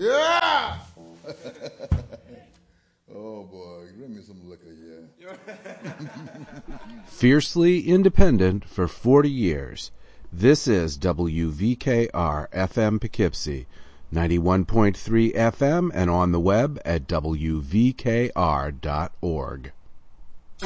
Yeah! Oh, boy. Bring me some liquor here. Fiercely independent for 40 years. This is WVKR FM Poughkeepsie, 91.3 FM and on the web at WVKR.org.